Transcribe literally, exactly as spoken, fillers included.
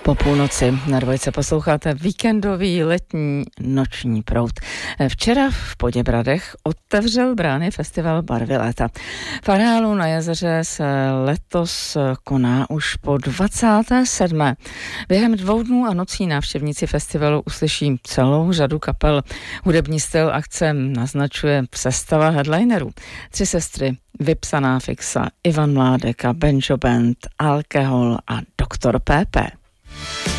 Po půlnoci na Dvojce posloucháte víkendový letní noční proud. Včera v Poděbradech otevřel brány festival Barvy léta. V areálu na jezeře se letos koná už po dvacáté sedmé Během dvou dnů a nocí návštěvníci festivalu uslyší celou řadu kapel. Hudební styl akce naznačuje sestava headlinerů. Tři sestry, Vypsaná fixa, Ivan Mládek a Benjo Band, Alkohol a doktor P P.